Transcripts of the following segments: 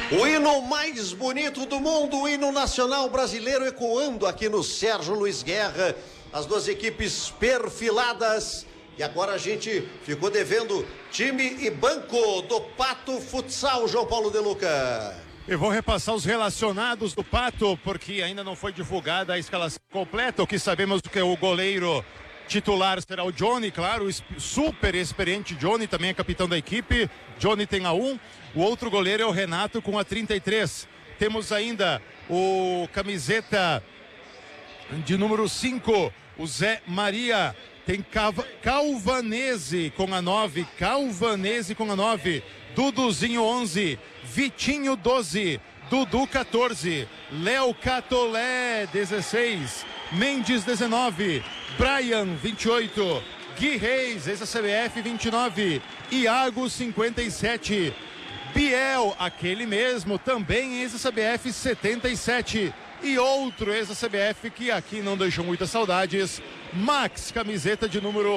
O hino mais bonito do mundo, o hino nacional brasileiro ecoando aqui no Sérgio Luiz Guerra. As duas equipes perfiladas. E agora a gente ficou devendo time e banco do Pato Futsal, João Paulo De Luca. Eu vou repassar os relacionados do Pato, porque ainda não foi divulgada a escalação completa. O que sabemos é que o goleiro titular será o Johnny, claro, o super experiente Johnny, também é capitão da equipe. Johnny tem a 1. O outro goleiro é o Renato com a 33. Temos ainda o camiseta de número 5, o Zé Maria. Tem Calvanese com a 9. Calvanese com a 9. Duduzinho 11. Vitinho 12. Dudu 14. Léo Catolé 16. Mendes 19. Brian 28. Gui Reis, ex-CBF 29. Iago 57. Biel, aquele mesmo, também ex-CBF 77. E outro ex-CBF que aqui não deixou muitas saudades, Max, camiseta de número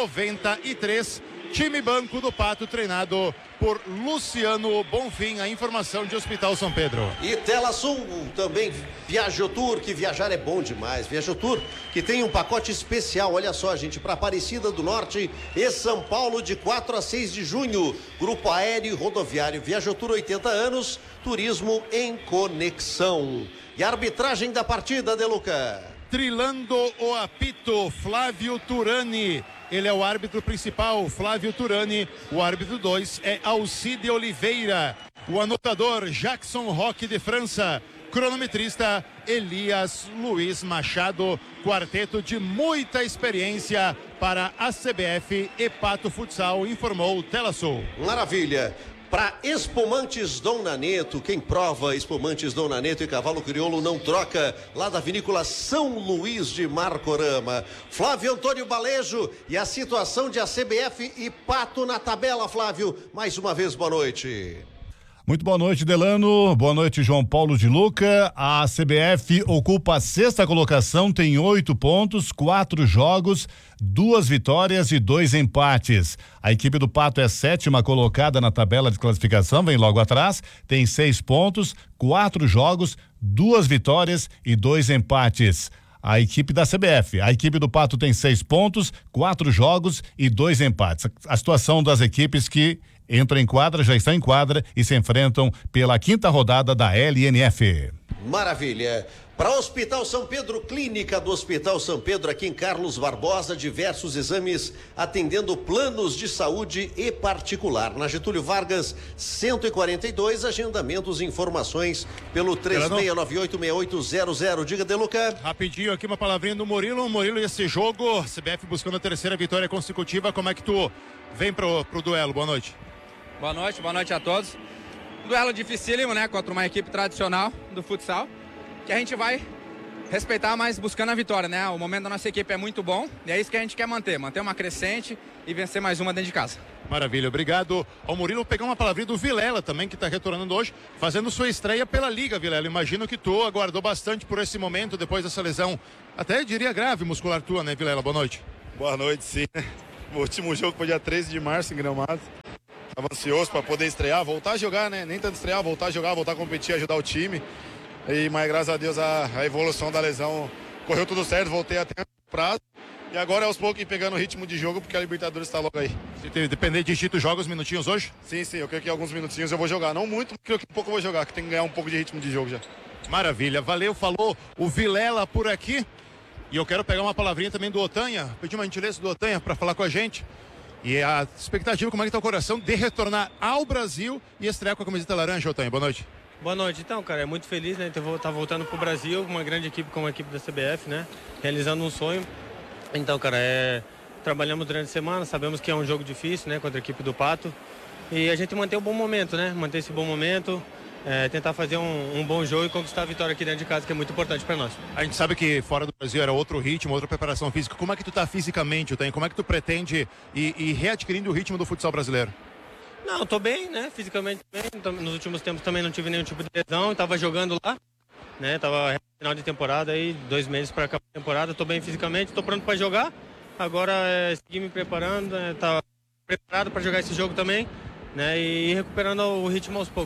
93. Time banco do Pato, treinado por Luciano Bonfim. A informação de Hospital São Pedro. E Tela Sul também, Viajotour, que viajar é bom demais. Viajotour, que tem um pacote especial, olha só, gente, para Aparecida do Norte e São Paulo, de 4 a 6 de junho. Grupo Aéreo e Rodoviário Viajotour, 80 anos, turismo em conexão. E a arbitragem da partida, De Luca. Trilando o apito, Flávio Turani. Ele é o árbitro principal, Flávio Turani. O árbitro 2 é Alcide Oliveira. O anotador, Jackson Roque de França. Cronometrista, Elias Luiz Machado. Quarteto de muita experiência para a CBF e Pato Futsal, informou o Telasul. Maravilha. Para Espumantes Dom Naneto, quem prova Espumantes Dom Naneto e Cavalo Crioulo não troca, lá da Vinícola São Luís de Marcorama. Flávio Antônio Balejo e a situação de a CBF e Pato na tabela, Flávio. Mais uma vez, boa noite. Muito boa noite, Delano. Boa noite, João Paulo de Luca. A CBF ocupa a 6ª colocação, tem 8 pontos, 4 jogos, 2 vitórias e 2 empates. A equipe do Pato é 7ª colocada na tabela de classificação, vem logo atrás, tem 6 pontos, 4 jogos, 2 vitórias e 2 empates. A equipe da CBF, a equipe do Pato tem 6 pontos, 4 jogos e 2 empates. A situação das equipes que entram em quadra, já estão em quadra e se enfrentam pela 5ª rodada da LNF. Maravilha. Para o Hospital São Pedro, clínica do Hospital São Pedro, aqui em Carlos Barbosa, diversos exames atendendo planos de saúde e particular. Na Getúlio Vargas, 142, agendamentos e informações pelo 36986800. Diga, De Luca. Rapidinho aqui uma palavrinha do Murilo. Murilo, esse jogo, CBF buscando a 3ª vitória consecutiva, como é que tu vem pro duelo? Boa noite. Boa noite a todos. Duelo dificílimo, né? Contra uma equipe tradicional do futsal, que a gente vai respeitar, mas buscando a vitória, né? O momento da nossa equipe é muito bom e é isso que a gente quer manter uma crescente e vencer mais uma dentro de casa. Maravilha, obrigado ao Murilo. Pegar uma palavrinha do Vilela também, que está retornando hoje, fazendo sua estreia pela Liga, Vilela. Imagino que tu aguardou bastante por esse momento, depois dessa lesão, até diria grave muscular tua, né, Vilela? Boa noite. Boa noite, sim. O último jogo foi dia 13 de março em Gramado. Estava ansioso para poder estrear, voltar a jogar, né? Nem tanto estrear, voltar a jogar, voltar a competir, ajudar o time. Mas graças a Deus a evolução da lesão correu tudo certo, voltei a tempo prazo. E agora aos poucos pegando o ritmo de jogo, porque a Libertadores está logo aí. Se depender de ti, tu joga os minutinhos hoje? Sim, eu creio que alguns minutinhos eu vou jogar. Não muito, mas creio que um pouco eu vou jogar, que tem que ganhar um pouco de ritmo de jogo já. Maravilha, valeu, falou o Vilela por aqui. E eu quero pegar uma palavrinha também do Otanha, pedir uma gentileza do Otanha para falar com a gente. E a expectativa, como é que tá o coração de retornar ao Brasil e estrear com a camiseta laranja, Otanha? Boa noite. Boa noite. Então, cara, é muito feliz, né, de estar voltando pro Brasil, uma grande equipe como a equipe da CBF, né, realizando um sonho. Então, cara, trabalhamos durante a semana, sabemos que é um jogo difícil, né, contra a equipe do Pato. E a gente manter um bom momento, né, manter esse bom momento, tentar fazer um bom jogo e conquistar a vitória aqui dentro de casa, que é muito importante para nós. A gente sabe que fora do Brasil era outro ritmo, outra preparação física. Como é que tu tá fisicamente, Otanha? Como é que tu pretende ir readquirindo o ritmo do futsal brasileiro? Não, tô bem, né, fisicamente bem. Nos últimos tempos também não tive nenhum tipo de lesão, estava jogando lá, né, tava final de temporada aí, 2 meses para acabar a temporada, tô bem fisicamente, tô pronto para jogar. Agora seguir me preparando, tá preparado para jogar esse jogo também, né, e ir recuperando o ritmo aos poucos, né.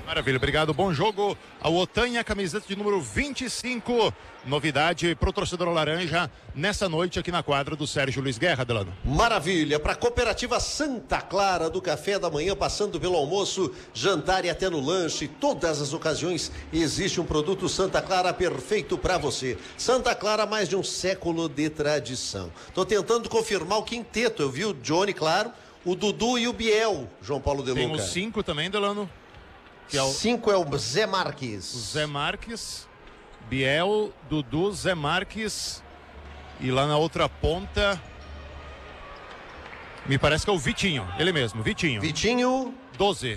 Maravilha, obrigado. Bom jogo ao Otanha, camiseta de número 25. Novidade pro torcedor laranja nessa noite aqui na quadra do Sérgio Luiz Guerra, Delano. Maravilha, para a Cooperativa Santa Clara, do café da manhã, passando pelo almoço, jantar e até no lanche, todas as ocasiões existe um produto Santa Clara perfeito para você. Santa Clara, mais de um século de tradição. Tô tentando confirmar o quinteto, eu vi o Johnny, claro, o Dudu e o Biel, João Paulo de Luca. Tem os 5 também, Delano. 5 é o Zé Marques. O Zé Marques, Biel, Dudu, Zé Marques. E lá na outra ponta, me parece que é o Vitinho, ele mesmo, Vitinho. Vitinho. 12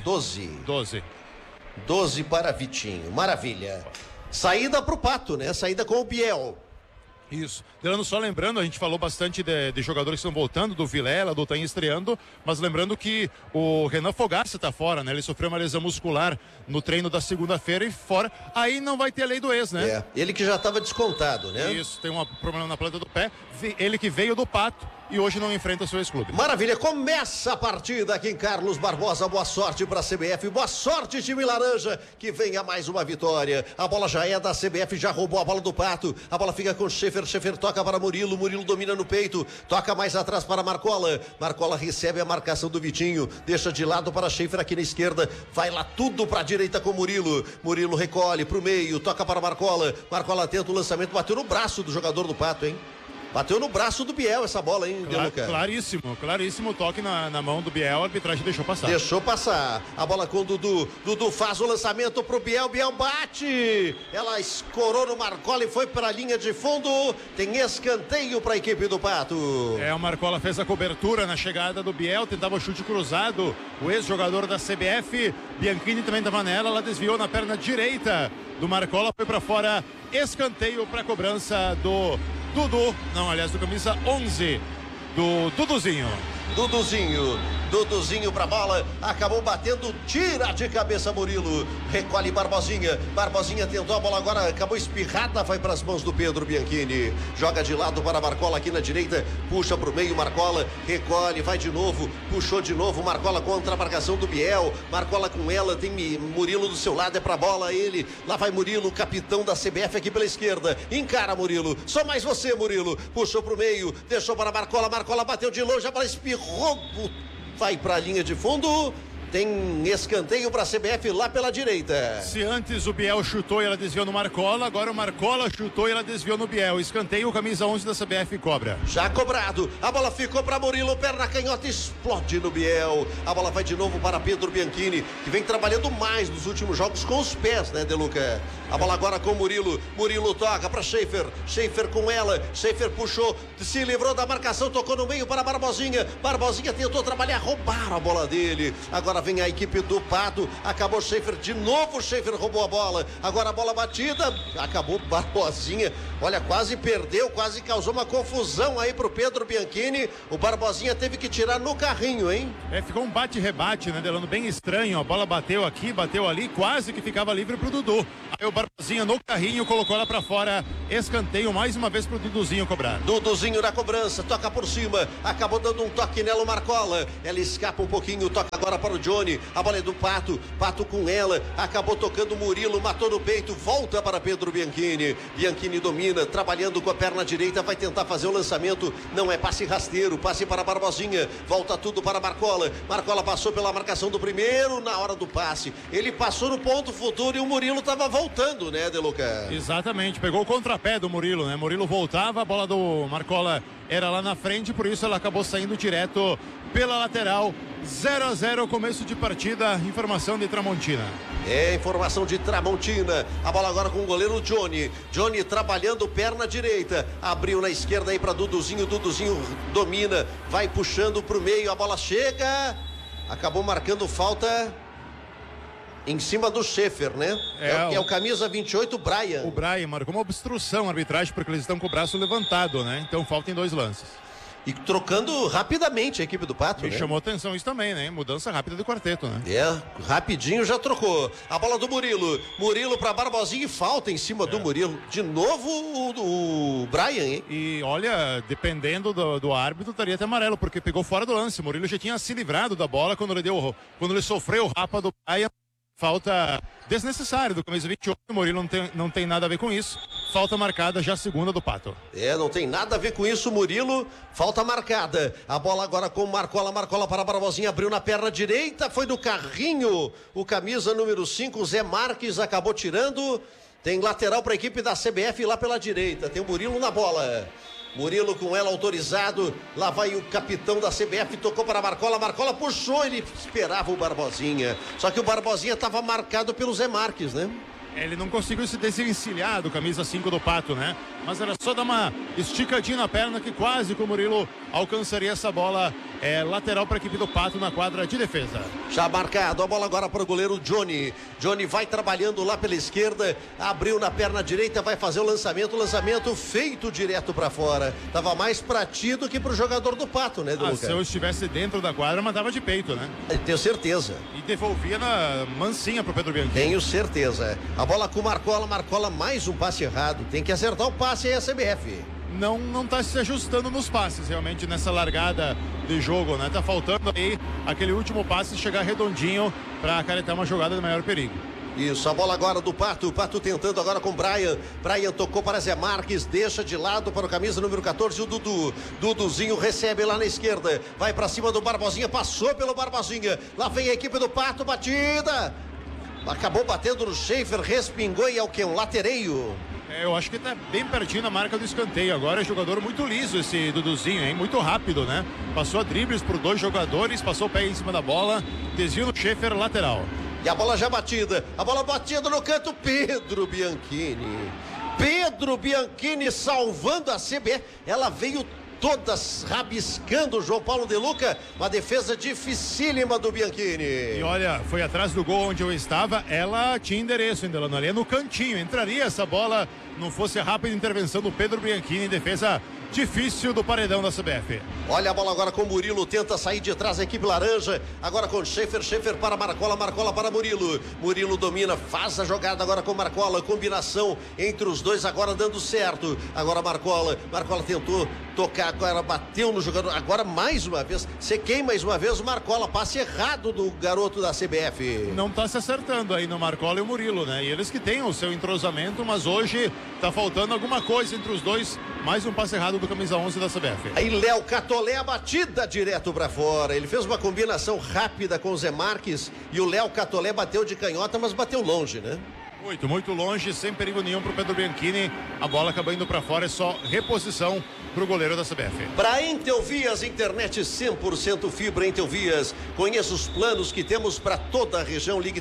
para Vitinho, maravilha. Saída pro Pato, né? Saída com o Biel. Isso. Delano, só lembrando, a gente falou bastante de jogadores que estão voltando, do Vilela, do Otanha estreando, mas lembrando que o Renan Fogaça está fora, né? Ele sofreu uma lesão muscular no treino da segunda-feira e fora. Aí não vai ter a lei do ex, né? Ele que já estava descontado, né? Isso, tem um problema na planta do pé. Ele que veio do Pato e hoje não enfrenta o seu ex-clube. Maravilha, começa a partida aqui em Carlos Barbosa. Boa sorte para a CBF, boa sorte, time laranja, que venha mais uma vitória. A bola já é da CBF, já roubou a bola do Pato. A bola fica com Schaefer toca para Murilo domina no peito, toca mais atrás para Marcola recebe a marcação do Vitinho, deixa de lado para Schaefer aqui na esquerda, vai lá tudo para a direita com Murilo recolhe para o meio, toca para Marcola tenta o lançamento, bateu no braço do jogador do Pato, hein? Bateu no braço do Biel essa bola, hein, Deluca? Claríssimo toque na mão do Biel, a arbitragem deixou passar. Deixou passar. A bola com o Dudu. Dudu faz o lançamento pro Biel bate. Ela escorou no Marcola e foi para a linha de fundo. Tem escanteio para a equipe do Pato. O Marcola fez a cobertura na chegada do Biel, tentava o chute cruzado. O ex-jogador da CBF, Bianchini também estava nela, ela desviou na perna direita do Marcola, foi para fora. Escanteio para a cobrança do Dudu, do camisa 11, do Duduzinho. Duduzinho pra bola, acabou batendo, tira de cabeça Murilo, recolhe Barbosinha tentou a bola agora, acabou espirrada, vai pras mãos do Pedro Bianchini, joga de lado para Marcola aqui na direita, puxa pro meio, Marcola, recolhe, vai de novo, puxou de novo, Marcola contra a marcação do Biel, Marcola com ela, tem Murilo do seu lado, é pra bola ele, lá vai Murilo, capitão da CBF aqui pela esquerda, encara Murilo, só mais você Murilo, puxou pro meio, deixou para Marcola bateu de longe, a bola espirrou, vai para a linha de fundo, tem escanteio para a CBF lá pela direita. Se antes o Biel chutou e ela desviou no Marcola, agora o Marcola chutou e ela desviou no Biel. Escanteio, camisa 11 da CBF cobra. Já cobrado, a bola ficou para Murilo, perna canhota, explode no Biel. A bola vai de novo para Pedro Bianchini, que vem trabalhando mais nos últimos jogos com os pés, né, Deluca? A bola agora com Murilo toca para Schaefer com ela, Schaefer puxou, se livrou da marcação, tocou no meio para Barbosinha tentou trabalhar, roubaram a bola dele. Agora vem a equipe do Pato, acabou Schaefer de novo, Schaefer roubou a bola, agora a bola batida, acabou Barbosinha, olha, quase perdeu, quase causou uma confusão aí pro Pedro Bianchini, o Barbosinha teve que tirar no carrinho, hein? Ficou um bate-rebate, né, Delano, bem estranho, a bola bateu aqui, bateu ali, quase que ficava livre pro Dudu, aí o Barbosinha no carrinho, colocou ela pra fora, escanteio mais uma vez pro Duduzinho cobrar. Duduzinho na cobrança, toca por cima, acabou dando um toque nela o Marcola, ela escapa um pouquinho, toca agora para o Johnny, a bola é do Pato com ela, acabou tocando o Murilo, matou no peito, volta para Pedro Bianchini domina, trabalhando com a perna direita, vai tentar fazer o lançamento, não é passe rasteiro, passe para Barbosinha, volta tudo para Marcola passou pela marcação do primeiro, na hora do passe, ele passou no ponto futuro e o Murilo estava voltando, né, Deluca? Exatamente, pegou o contrapé do Murilo, né, Murilo voltava, a bola do Marcola era lá na frente, por isso ela acabou saindo direto pela lateral. 0-0, começo de partida, informação de Tramontina. Informação de Tramontina, a bola agora com o goleiro Johnny trabalhando perna direita, abriu na esquerda aí para Duduzinho domina, vai puxando pro meio, a bola chega, acabou marcando falta em cima do Schaefer, né? É o camisa 28, Brian. O Brian marcou uma obstrução, a arbitragem, porque eles estão com o braço levantado, né? Então falta em 2 lances. E trocando rapidamente a equipe do Pato, né? Chamou atenção isso também, né? Mudança rápida do quarteto, né? Rapidinho já trocou. A bola do Murilo para Barbosinha e falta em cima do Murilo. De novo o Brian, hein? E olha, dependendo do árbitro, estaria até amarelo, porque pegou fora do lance. O Murilo já tinha se livrado da bola quando ele sofreu o rapa do Brian. falta desnecessária do camisa 28, o Murilo não tem nada a ver com isso, falta marcada já a segunda do Pato. Não tem nada a ver com isso, Murilo, falta marcada, a bola agora com Marcola para Barbosinha, abriu na perna direita, foi do carrinho, o camisa número 5, Zé Marques, acabou tirando, tem lateral para a equipe da CBF lá pela direita, tem o Murilo na bola. Murilo com ela autorizado, lá vai o capitão da CBF, tocou para Marcola puxou, ele esperava o Barbosinha, só que o Barbosinha estava marcado pelo Zé Marques, né? Ele não conseguiu se desencilhar do camisa 5 do Pato, né? Mas era só dar uma esticadinha na perna que quase que o Murilo alcançaria essa bola lateral para a equipe do Pato na quadra de defesa. Já marcado, a bola agora para o goleiro Johnny. Johnny vai trabalhando lá pela esquerda, abriu na perna direita, vai fazer o lançamento feito direto para fora. Tava mais pra ti do que pro jogador do Pato, né, Lucas? Se eu estivesse dentro da quadra, mandava de peito, né? Tenho certeza. E devolvia na mansinha pro Pedro Bianchini. Tenho certeza. A bola com Marcola, mais um passe errado. Tem que acertar o passe aí a CBF. Não tá se ajustando nos passes, realmente, nessa largada de jogo, né? Tá faltando aí aquele último passe chegar redondinho para acarretar uma jogada de maior perigo. Isso, a bola agora do Pato tentando agora com Brian tocou para Zé Marques, deixa de lado para o camisa número 14, o Duduzinho recebe lá na esquerda, vai para cima do Barbosinha, passou pelo Barbosinha, lá vem a equipe do Pato, batida, acabou batendo no Schaefer, respingou e é o que? Um latereio. Eu acho que tá bem pertinho na marca do escanteio. Agora é jogador muito liso esse Duduzinho, hein? Muito rápido, né? Passou a dribles por 2 jogadores, passou o pé em cima da bola, desvio no Schaefer, lateral. E a bola já batida, no canto, Pedro Bianchini salvando a CBF, ela veio todas rabiscando o João Paulo de Luca, uma defesa dificílima do Bianchini. E olha, foi atrás do gol onde eu estava, ela tinha endereço, ainda ali no cantinho, entraria essa bola, não fosse a rápida intervenção do Pedro Bianchini, em defesa difícil do paredão da CBF. Olha a bola agora com o Murilo, tenta sair de trás a equipe laranja, agora com Schaefer para Marcola para Murilo domina, faz a jogada agora com Marcola, combinação entre os dois agora dando certo, agora Marcola tentou tocar, agora bateu no jogador, agora mais uma vez, sequei mais uma vez o Marcola, passe errado do garoto da CBF. Não tá se acertando aí no Marcola e o Murilo, né? E eles que têm o seu entrosamento, mas hoje tá faltando alguma coisa entre os dois, mais um passe errado do camisa 11 da CBF. Aí Léo Catolé, a batida direto para fora, ele fez uma combinação rápida com o Zé Marques e o Léo Catolé bateu de canhota, mas bateu longe, né? Muito longe, sem perigo nenhum pro Pedro Bianchini, a bola acabou indo para fora, é só reposição pro goleiro da CBF. Para Intelvias, internet 100% fibra Intelvias. Conheça os planos que temos para toda a região. Ligue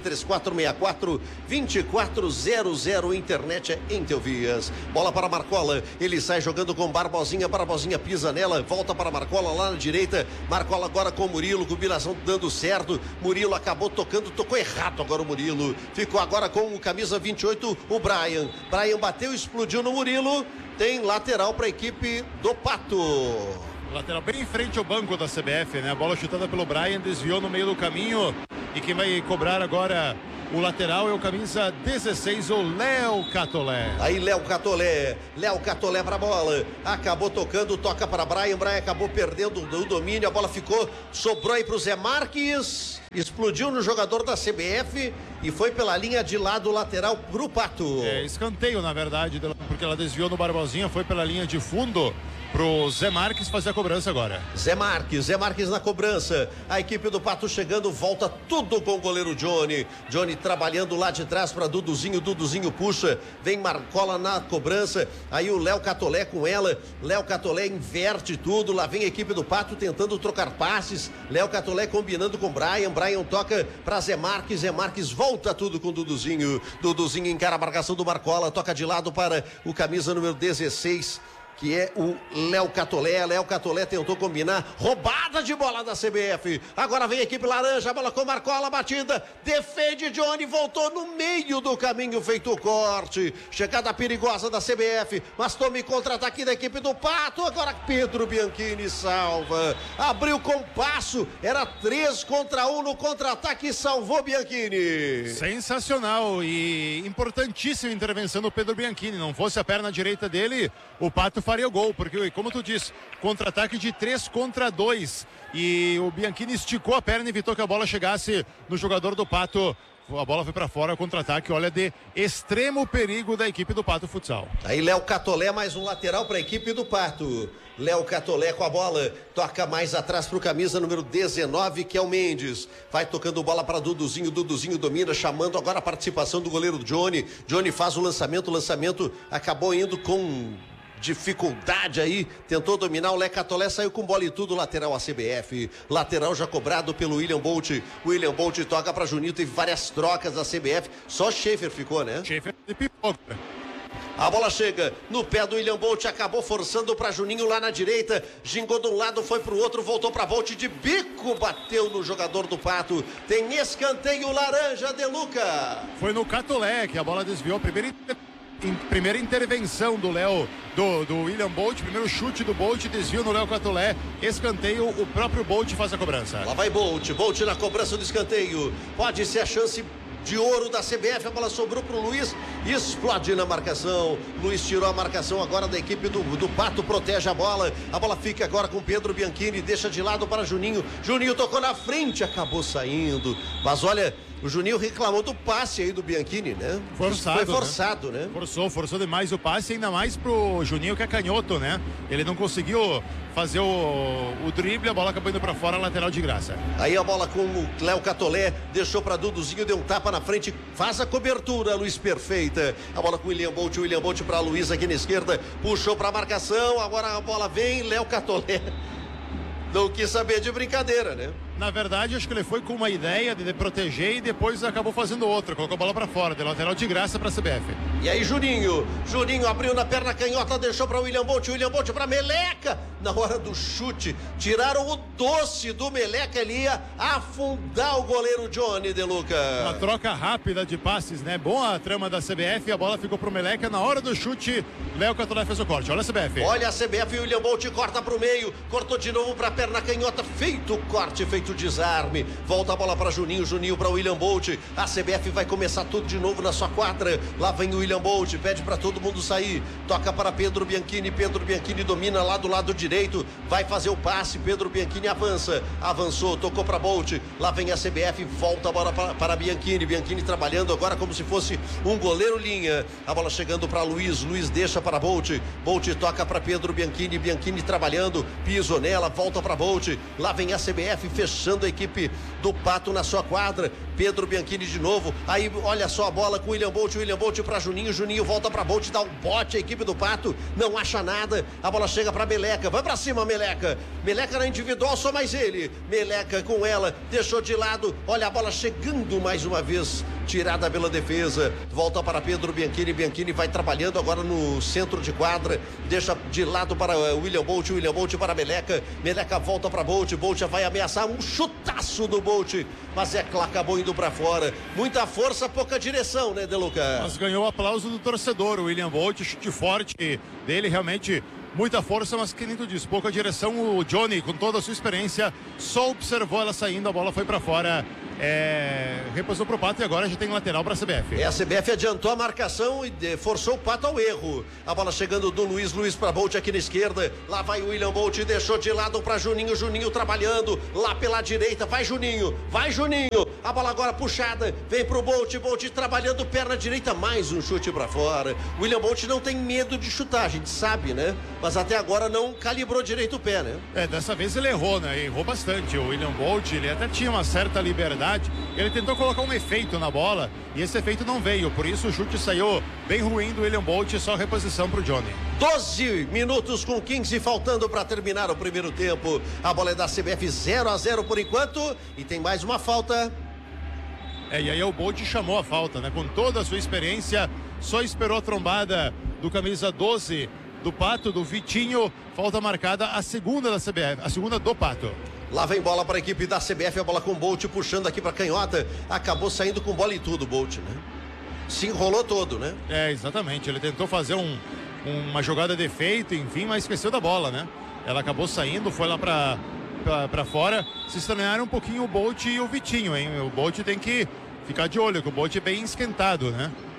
3464-2400. Internet é Intelvias. Bola para Marcola. Ele sai jogando com Barbosinha. Barbosinha pisa nela. Volta para Marcola lá na direita. Marcola agora com Murilo. Combinação dando certo. Murilo acabou tocou errado agora o Murilo. Ficou agora com o camisa 28, o Brian. Brian bateu, explodiu no Murilo. Tem lateral para a equipe do Pato. Lateral bem em frente ao banco da CBF, né? A bola chutada pelo Brian, desviou no meio do caminho. E quem vai cobrar agora o lateral é o camisa 16, o Léo Catolé. Aí Léo Catolé para a bola. Acabou tocando, toca para Brian. Brian acabou perdendo o domínio. A bola sobrou aí para o Zé Marques. Explodiu no jogador da CBF e foi pela linha de lado lateral pro Pato. Escanteio, na verdade, porque ela desviou no Barbosinha, foi pela linha de fundo pro Zé Marques fazer a cobrança agora. Zé Marques na cobrança. A equipe do Pato chegando, volta tudo com o goleiro Johnny. Johnny trabalhando lá de trás para Duduzinho puxa, vem Marcola na cobrança. Aí o Léo Catolé com ela. Léo Catolé inverte tudo. Lá vem a equipe do Pato tentando trocar passes. Léo Catolé combinando com Brian. Brian toca para Zé Marques. Zé Marques volta tudo com Duduzinho. Duduzinho encara a marcação do Marcola. Toca de lado para o camisa número 16. Que é o Léo Catolé. Léo Catolé tentou combinar, roubada de bola da CBF. Agora vem a equipe laranja, a bola com Marcola, batida, defende Johnny, voltou no meio do caminho, feito o corte. Chegada perigosa da CBF, mas tome contra-ataque da equipe do Pato. Agora Pedro Bianchini salva, abriu com passo, era 3 contra 1 no contra-ataque e salvou Bianchini. Sensacional e importantíssima intervenção do Pedro Bianchini. Não fosse a perna direita dele, o Pato faria o gol, porque como tu disse, contra-ataque de 3 contra 2 e o Bianchini esticou a perna e evitou que a bola chegasse no jogador do Pato a bola foi para fora, contra-ataque, olha, de extremo perigo da equipe do Pato Futsal. Aí Léo Catolé, mais um lateral para a equipe do Pato. Léo Catolé com a bola, toca mais atrás pro camisa número 19, que é o Mendes. Vai tocando bola para Duduzinho domina, chamando agora a participação do goleiro Johnny. Johnny faz o lançamento acabou indo com dificuldade aí, tentou dominar, o Léo Catolé saiu com bola e tudo, lateral a CBF, lateral já cobrado pelo William Bolt. William Bolt toca para Juninho, teve várias trocas da CBF, só Schaefer ficou, né? Schaefer de pipoca. A bola chega no pé do William Bolt, acabou forçando para Juninho lá na direita, gingou de um lado, foi pro outro, voltou para Bolt de bico, bateu no jogador do Pato. Tem escanteio laranja de Luca. Foi no Catolé que a bola desviou, primeira intervenção do Léo, do William Bolt, primeiro chute do Bolt, desvio no Léo Catolé, escanteio, o próprio Bolt faz a cobrança. Lá vai Bolt na cobrança do escanteio, pode ser a chance de ouro da CBF, a bola sobrou pro Luiz, explode na marcação, Luiz tirou a marcação agora da equipe do Pato, protege a bola fica agora com Pedro Bianchini, deixa de lado para Juninho tocou na frente, acabou saindo, mas olha, o Juninho reclamou do passe aí do Bianchini, né? Foi forçado, né? Forçou demais o passe, ainda mais pro Juninho que é canhoto, né? Ele não conseguiu fazer o drible, a bola acabou indo pra fora, lateral de graça. Aí a bola com o Léo Catolé, deixou pra Duduzinho, deu um tapa na frente, faz a cobertura, Luiz, perfeita. A bola com o William Bolt pra Luiz aqui na esquerda, puxou pra marcação, agora a bola vem, Léo Catolé não quis saber de brincadeira, né? Na verdade, acho que ele foi com uma ideia de proteger e depois acabou fazendo outra, colocou a bola pra fora, deu lateral de graça pra CBF. E aí Juninho abriu na perna canhota, deixou pra William Bolt pra Meleca, na hora do chute, tiraram o doce do Meleca, ele ia afundar o goleiro Johnny de Luca. Uma troca rápida de passes, né? Boa a trama da CBF, a bola ficou pro Meleca, na hora do chute, Léo Catolé fez o corte, olha a CBF. Olha a CBF, William Bolt corta pro meio, cortou de novo pra perna canhota, feito o corte, feito o desarme, volta a bola para Juninho para William Bolt, a CBF vai começar tudo de novo na sua quadra, lá vem o William Bolt, pede para todo mundo sair, toca para Pedro Bianchini domina lá do lado direito, vai fazer o passe, Pedro Bianchini avançou, tocou para Bolt, lá vem a CBF, volta a bola para Bianchini trabalhando agora como se fosse um goleiro linha, a bola chegando para Luiz deixa para Bolt toca para Pedro Bianchini trabalhando, piso nela, volta para Bolt, lá vem a CBF fechando a equipe do Pato na sua quadra, Pedro Bianchini de novo, aí olha só a bola com o William Bolt para Juninho volta para Bolt, dá um bote a equipe do Pato, não acha nada, a bola chega para Meleca, vai para cima Meleca na individual, só mais ele, Meleca com ela, deixou de lado, olha a bola chegando mais uma vez, tirada pela defesa, volta para Pedro Bianchini vai trabalhando agora no centro de quadra, deixa de lado para William Bolt para Meleca volta para Bolt já vai ameaçar um chutaço do Bolt, mas acabou indo para fora, muita força, pouca direção, né, De Luca? Mas ganhou o aplauso do torcedor, o William Bolt, chute forte dele, realmente muita força, mas que nem tu diz, pouca direção, o Johnny com toda a sua experiência só observou ela saindo, a bola foi para fora, repassou pro Pato e agora já tem lateral para a CBF. A CBF adiantou a marcação e forçou o Pato ao erro, a bola chegando do Luiz para Bolt aqui na esquerda, lá vai o William Bolt, deixou de lado para Juninho trabalhando, lá pela direita, vai Juninho, a bola agora puxada, vem pro Bolt trabalhando perna direita, mais um chute para fora, o William Bolt não tem medo de chutar, a gente sabe, né? Mas até agora não calibrou direito o pé, né? Dessa vez ele errou, né? Errou bastante. O William Bolt, ele até tinha uma certa liberdade. Ele tentou colocar um efeito na bola e esse efeito não veio. Por isso o chute saiu bem ruim do William Bolt, só reposição pro Johnny. 12 minutos com 15 faltando para terminar o primeiro tempo. A bola é da CBF 0-0 por enquanto e tem mais uma falta. E aí o Bolt chamou a falta, né? Com toda a sua experiência, só esperou a trombada do camisa 12 do Pato, do Vitinho, falta marcada, a segunda da CBF, a segunda do Pato. Lá vem bola para a equipe da CBF, a bola com o Bolt puxando aqui para canhota, acabou saindo com bola e tudo, Bolt, né? Se enrolou todo, né? Exatamente, ele tentou fazer uma jogada de efeito, enfim, mas esqueceu da bola, né? Ela acabou saindo, foi lá para fora, se estranharam um pouquinho o Bolt e o Vitinho, hein? O Bolt tem que ficar de olho, que o Bolt é bem esquentado, né?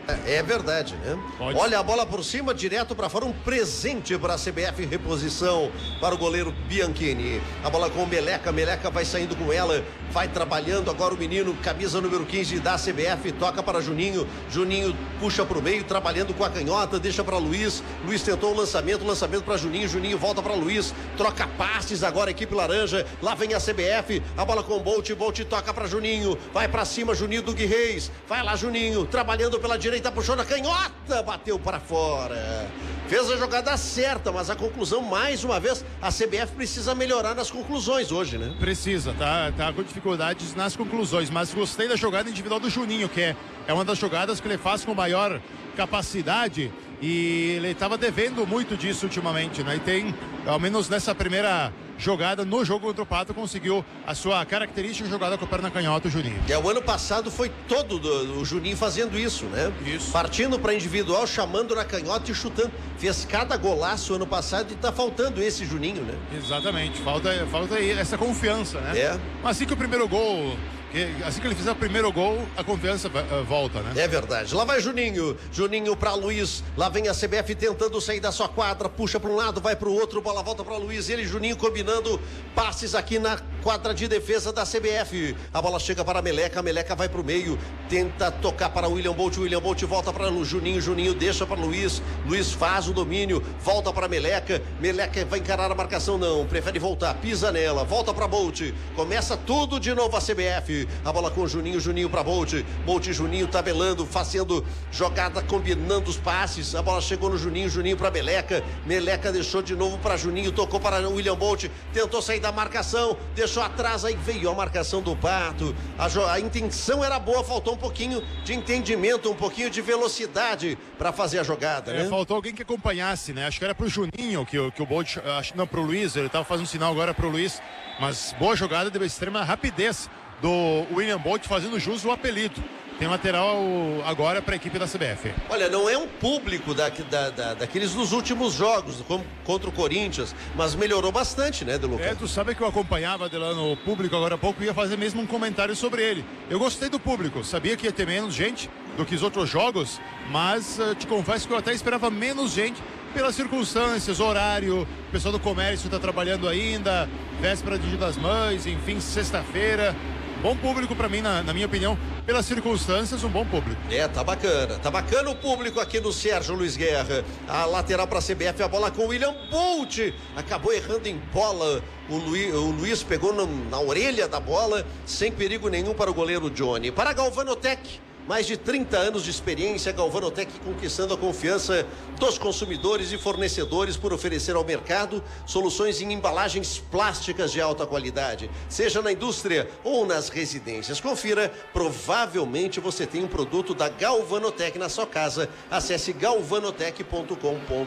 É verdade, né? Pode. Olha a bola por cima, direto para fora, um presente para a CBF, reposição para o goleiro Bianchini. A bola com o Meleca vai saindo com ela, vai trabalhando agora o menino, camisa número 15 da CBF, toca para Juninho puxa para o meio, trabalhando com a canhota, deixa para Luiz tentou o lançamento para Juninho volta para Luiz, troca passes agora, equipe laranja, lá vem a CBF, a bola com o Bolt toca para Juninho, vai para cima Juninho do Reis, vai lá Juninho, trabalhando pela direita, puxou na canhota, bateu para fora. Fez a jogada certa, mas a conclusão, mais uma vez, a CBF precisa melhorar nas conclusões hoje, né? Precisa, tá com dificuldades nas conclusões, mas gostei da jogada individual do Juninho, que é uma das jogadas que ele faz com maior capacidade, e ele estava devendo muito disso ultimamente, né? E tem, ao menos nessa primeira jogada no jogo contra o Pato, conseguiu a sua característica jogada com a perna canhota, o Juninho. O ano passado foi todo o Juninho fazendo isso, né? Isso. Partindo para individual, chamando na canhota e chutando. Fez cada golaço ano passado e tá faltando esse Juninho, né? Exatamente, falta essa confiança, né? Mas assim que o primeiro gol, assim que ele fizer o primeiro gol, a confiança volta, né? É verdade. Lá vai Juninho para Luiz, lá vem a CBF tentando sair da sua quadra, puxa para um lado, vai para o outro, bola volta para Luiz, ele Juninho combinando passes aqui na quadra de defesa da CBF. A bola chega para a Meleca vai para o meio, tenta tocar para o William Bolt volta para o Juninho deixa para Luiz faz o domínio, volta para Meleca vai encarar a marcação, não, prefere voltar, pisa nela, volta para Bolt, começa tudo de novo a CBF, a bola com Juninho para Bolt e Juninho tabelando, fazendo jogada, combinando os passes, a bola chegou no Juninho para Meleca deixou de novo para Juninho, tocou para o William Bolt, tentou sair da marcação, deixou atrás, aí veio a marcação do Pato, a intenção era boa, faltou um pouquinho de entendimento, um pouquinho de velocidade para fazer a jogada, né? Faltou alguém que acompanhasse, né? Acho que era pro Juninho que o Bolt, não, pro Luiz, ele tava fazendo sinal agora pro Luiz, mas boa jogada, de extrema rapidez do William Bolt, fazendo jus ao apelido. Tem lateral agora para a equipe da CBF. Olha, não é um público daqueles dos últimos jogos, como contra o Corinthians, mas melhorou bastante, né, Deluca? Tu sabe que eu acompanhava, Delano, o público agora há pouco, ia fazer mesmo um comentário sobre ele. Eu gostei do público, sabia que ia ter menos gente do que os outros jogos, mas te confesso que eu até esperava menos gente pelas circunstâncias, horário, o pessoal do comércio está trabalhando ainda, véspera de Dia das Mães, enfim, sexta-feira. Bom público para mim, na minha opinião, pelas circunstâncias, um bom público. Tá bacana o público aqui no Sérgio Luiz Guerra. A lateral para a CBF, a bola com o William Bolt, acabou errando em bola, o Luiz pegou na orelha da bola, sem perigo nenhum para o goleiro Johnny. Para a Galvanotec, mais de 30 anos de experiência, Galvanotec conquistando a confiança dos consumidores e fornecedores por oferecer ao mercado soluções em embalagens plásticas de alta qualidade, seja na indústria ou nas residências. Confira, provavelmente você tem um produto da Galvanotec na sua casa. Acesse galvanotec.com.br.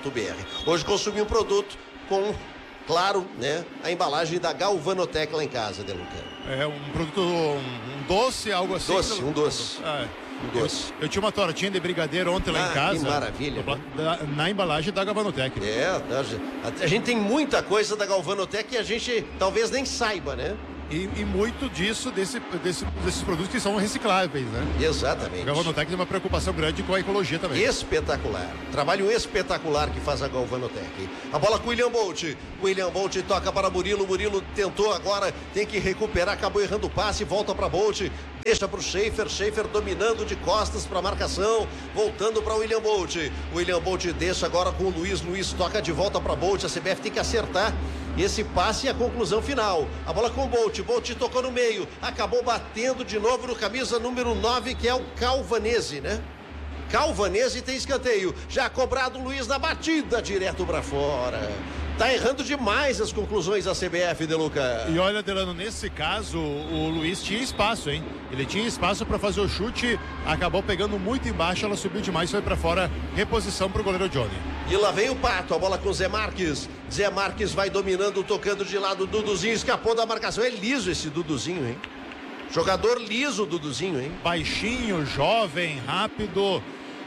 Hoje consumi um produto com, claro, né, a embalagem da Galvanotec lá em casa, Deluca. É um produto, um doce, algo assim? Um doce. Eu tinha uma tortinha de brigadeiro ontem lá em casa. Que maravilha. Na embalagem da Galvanotec. A gente tem muita coisa da Galvanotec e a gente talvez nem saiba, né? E muito disso, desses produtos que são recicláveis, né? Exatamente. A Galvanotec tem uma preocupação grande com a ecologia também. Espetacular. Trabalho espetacular que faz a Galvanotec. A bola com o William Bolt. William Bolt toca para Murilo. Murilo tentou agora, tem que recuperar, acabou errando o passe, volta para Bolt. Deixa para o Schaefer dominando de costas para a marcação, voltando para o William Bolt. O William Bolt deixa agora com o Luiz toca de volta para Bolt. A CBF tem que acertar esse passe e a conclusão final. A bola com o Bolt tocou no meio, acabou batendo de novo no camisa número 9, que é o Calvanese, né? Calvanese tem escanteio, já cobrado o Luiz na batida, direto para fora. Tá errando demais as conclusões da CBF, Deluca. E olha, Delano, nesse caso, o Luiz tinha espaço, hein? Ele tinha espaço para fazer o chute, acabou pegando muito embaixo, ela subiu demais, foi para fora, reposição pro goleiro Johnny. E lá vem o Pato, a bola com o Zé Marques. Zé Marques vai dominando, tocando de lado, Duduzinho escapou da marcação. É liso esse Duduzinho, hein? Jogador liso, Duduzinho, hein? Baixinho, jovem, rápido.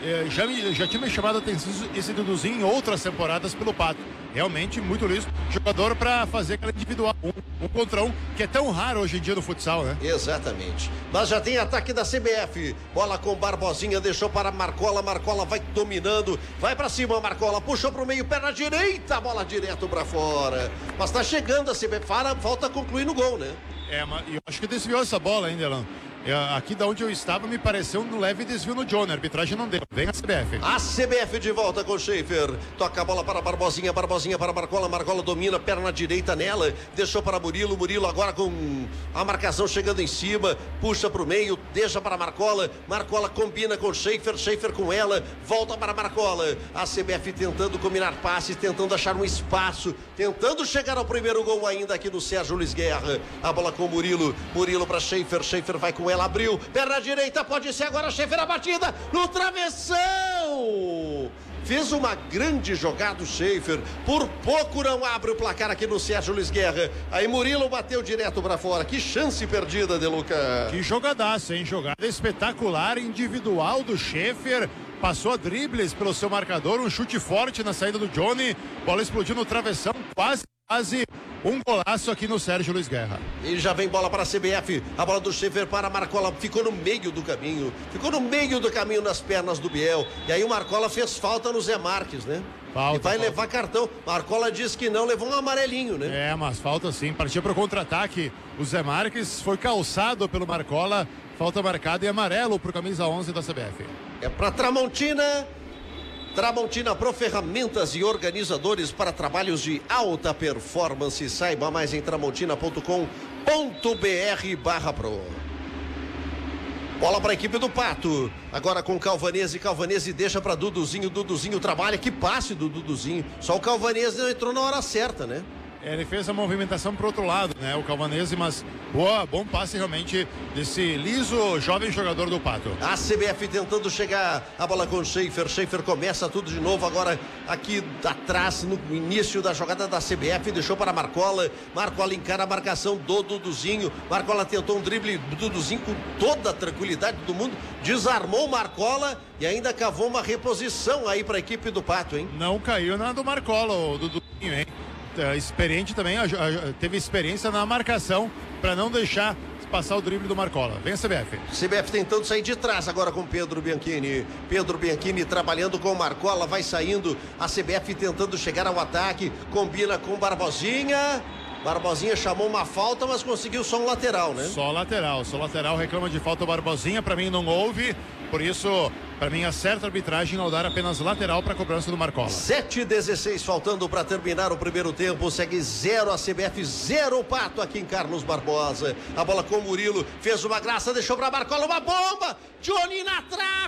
já tinha me chamado a atenção esse Duduzinho em outras temporadas pelo Pato. Realmente muito liso. Jogador para fazer aquela individual, um contra um, que é tão raro hoje em dia no futsal, né? Exatamente. Mas já tem ataque da CBF. Bola com Barbosinha, deixou para Marcola. Marcola vai dominando. Vai para cima, Marcola. Puxou para o meio, perna direita. Bola direto para fora. Mas tá chegando a CBF. Falta concluir no gol, né? Mas eu acho que desviou essa bola ainda, Delano. Aqui da onde eu estava me pareceu um leve desvio no Johnny. A arbitragem não deu. Vem a CBF. A CBF de volta com o Schaefer. Toca a bola para Barbosinha. Barbosinha para Marcola. Marcola domina, perna direita nela. Deixou para Murilo. Murilo agora com a marcação chegando em cima. Puxa para o meio. Deixa para Marcola. Marcola combina com o Schaefer. Schaefer com ela. Volta para Marcola. A CBF tentando combinar passes. Tentando achar um espaço. Tentando chegar ao primeiro gol ainda aqui do Sérgio Luiz Guerra. A bola com o Murilo. Murilo para Schaefer. Schaefer vai com ela, abriu, perna direita, pode ser agora, Schaefer, a batida no travessão. Fez uma grande jogada o Schaefer, por pouco não abre o placar aqui no Sérgio Luiz Guerra. Aí Murilo bateu direto para fora. Que chance perdida, De Luca. Que jogadaça, hein? Jogada espetacular, individual do Schaefer. Passou a dribles pelo seu marcador, um chute forte na saída do Johnny. Bola explodiu no travessão, quase um golaço aqui no Sérgio Luiz Guerra. E já vem bola para a CBF. A bola do Schaefer para Marcola. Ficou no meio do caminho. Nas pernas do Biel. E aí o Marcola fez falta no Zé Marques, né? E vai levar cartão. Marcola disse que não, levou um amarelinho, né? Mas falta sim. Partiu para o contra-ataque. O Zé Marques foi calçado pelo Marcola. Falta marcada e amarelo para o camisa 11 da CBF. É para Tramontina. Tramontina Pro, ferramentas e organizadores para trabalhos de alta performance. Saiba mais em tramontina.com.br/pro. Bola para a equipe do Pato. Agora com Calvanese. Calvanese deixa para Duduzinho. Duduzinho trabalha. Que passe do Duduzinho. Só o Calvanese não entrou na hora certa, né? Ele fez a movimentação pro outro lado, né? O Calvanese, mas bom passe realmente desse liso jovem jogador do Pato. A CBF tentando chegar, a bola com o Schaefer. Schaefer começa tudo de novo agora aqui atrás, no início da jogada da CBF, deixou para Marcola. Marcola encara a marcação do Duduzinho. Marcola tentou um drible, Duduzinho com toda a tranquilidade do mundo, desarmou Marcola e ainda cavou uma reposição aí para a equipe do Pato, hein? Não caiu na do Marcola, o Duduzinho, hein? Experiente também, teve experiência na marcação para não deixar passar o drible do Marcola. Vem a CBF. CBF tentando sair de trás agora com Pedro Bianchini. Pedro Bianchini trabalhando com Marcola, vai saindo. A CBF tentando chegar ao ataque, combina com Barbosinha. Barbosinha chamou uma falta, mas conseguiu só um lateral, né? Só lateral, reclama de falta o Barbosinha, para mim não houve, por isso, para mim acerta a arbitragem ao dar apenas lateral para a cobrança do Marcola. 7:16 faltando para terminar o primeiro tempo, segue 0 a CBF, 0 o Pato aqui em Carlos Barbosa. A bola com o Murilo, fez uma graça, deixou para Marcola, uma bomba, Johnny na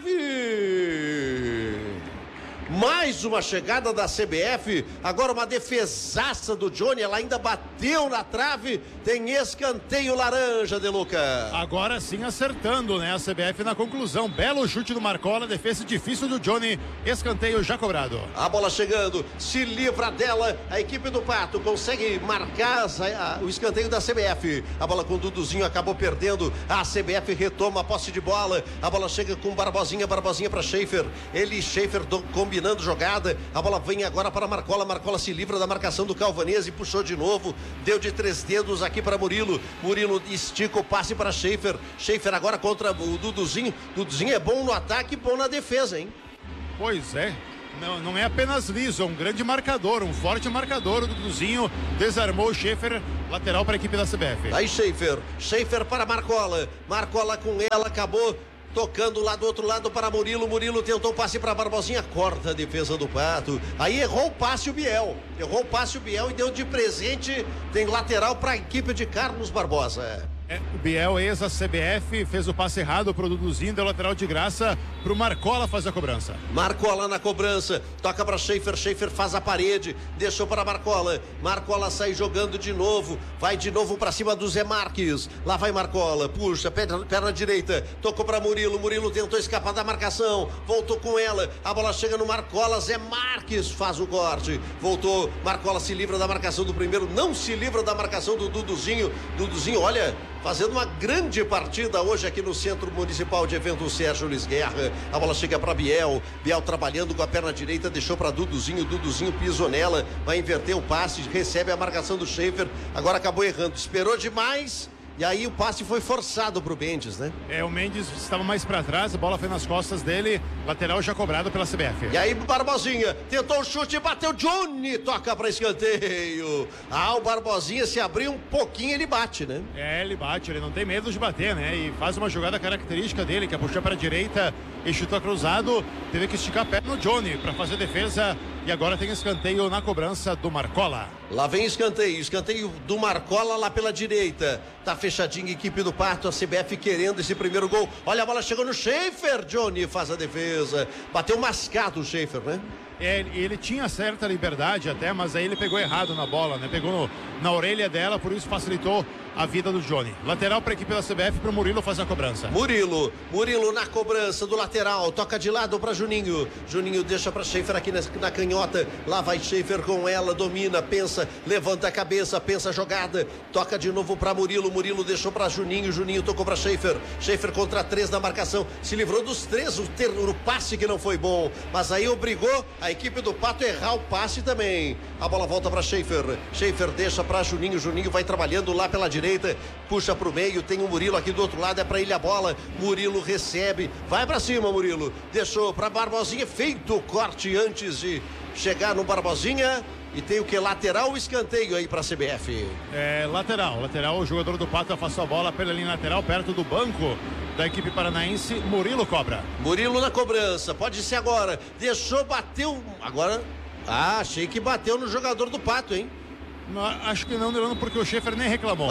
trave! Mais uma chegada da CBF, agora uma defesaça do Johnny, ela ainda bateu na trave, tem escanteio laranja, De Luca. Agora sim acertando, né, a CBF na conclusão, belo chute do Marcola, defesa difícil do Johnny, escanteio já cobrado. A bola chegando, se livra dela, a equipe do Pato consegue marcar o escanteio da CBF, a bola com o Duduzinho acabou perdendo, a CBF retoma a posse de bola, a bola chega com Barbosinha para Schaefer, Schaefer combinando jogada, a bola vem agora para Marcola, Marcola se livra da marcação do Calvanese, puxou de novo, deu de 3 dedos aqui para Murilo, Murilo estica o passe para Schaefer, Schaefer agora contra o Duduzinho, Duduzinho é bom no ataque e bom na defesa, hein? Pois é, não é apenas liso, é um grande marcador, um forte marcador, o Duduzinho desarmou o Schaefer, lateral para a equipe da CBF. Aí Schaefer para Marcola, Marcola com ela, acabou tocando lá do outro lado para Murilo, Murilo tentou o passe para Barbosinha, corta a defesa do Pato, aí errou o passe o Biel e deu de presente, tem lateral para a equipe de Carlos Barbosa. O Biel, ex-CBF, fez o passe errado pro Duduzinho, deu lateral de graça pro Marcola fazer a cobrança. Marcola na cobrança, toca para Schaefer, Schaefer faz a parede, deixou para Marcola, Marcola sai jogando de novo, vai de novo para cima do Zé Marques, lá vai Marcola, puxa, perna direita, tocou para Murilo, Murilo tentou escapar da marcação, voltou com ela, a bola chega no Marcola, Zé Marques faz o corte, voltou, Marcola se livra da marcação do primeiro, não se livra da marcação do Duduzinho, olha, fazendo uma grande partida hoje aqui no Centro Municipal de Eventos Sérgio Luiz Guerra. A bola chega para Biel trabalhando com a perna direita, deixou para Duduzinho pisou nela, vai inverter o passe, recebe a marcação do Schaefer, agora acabou errando, esperou demais. E aí o passe foi forçado pro Mendes, né? O Mendes estava mais para trás, a bola foi nas costas dele, lateral já cobrado pela CBF. E aí o Barbosinha tentou o chute, bateu, Johnny toca para escanteio. O Barbosinha se abrir um pouquinho, ele bate, né? Ele bate, ele não tem medo de bater, né? E faz uma jogada característica dele, que é puxar para a direita e chutou cruzado, teve que esticar a perna no Johnny para fazer defesa. E agora tem escanteio na cobrança do Marcola. Lá vem escanteio do Marcola lá pela direita. Tá fechadinho a equipe do Pato, a CBF querendo esse primeiro gol. Olha a bola chegou no Schaefer, Johnny faz a defesa. Bateu mascado o Schaefer, né? Ele tinha certa liberdade até, mas aí ele pegou errado na bola, né? Pegou na orelha dela, por isso facilitou a vida do Johnny. Lateral para a equipe da CBF, para o Murilo fazer a cobrança. Murilo na cobrança do lateral, toca de lado para Juninho. Juninho deixa para Schaefer aqui na canhota. Lá vai Schaefer com ela, domina, pensa, levanta a cabeça, pensa a jogada. Toca de novo para Murilo. Murilo deixou para Juninho. Juninho tocou para Schaefer. Schaefer contra 3 na marcação. Se livrou dos 3, o passe que não foi bom. Mas aí obrigou a equipe do Pato a errar o passe também. A bola volta para Schaefer. Schaefer deixa para Juninho. Juninho vai trabalhando lá pela direita, puxa pro meio, tem o Murilo aqui do outro lado, é pra ele a bola, Murilo recebe, vai pra cima Murilo, deixou pra Barbosinha, feito o corte antes de chegar no Barbosinha, e tem o que? Lateral, escanteio aí pra CBF. Lateral, o jogador do Pato afastou a bola pela linha lateral, perto do banco da equipe paranaense. Murilo cobra. Murilo na cobrança, pode ser agora, deixou, bateu, agora, achei que bateu no jogador do Pato, hein? Acho que não, porque o Schaefer nem reclamou.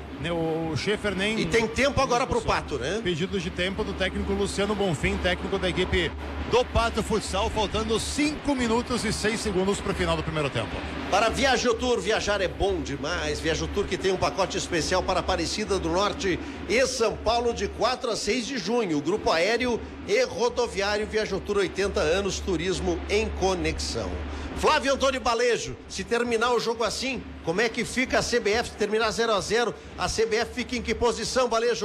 O Schaefer nem... E tem tempo agora pro Pato, né? Pedido de tempo do técnico Luciano Bonfim, técnico da equipe do Pato Futsal, faltando 5 minutos e 6 segundos pro final do primeiro tempo. Para Viajotur, viajar é bom demais. Viajotur que tem um pacote especial para Aparecida do Norte e São Paulo de 4 a 6 de junho. Grupo aéreo e rodoviário Viajotur, 80 anos, turismo em conexão. Flávio Antônio Balejo, se terminar o jogo assim, como é que fica a CBF? Se terminar 0-0, a CBF fica em que posição, Balejo?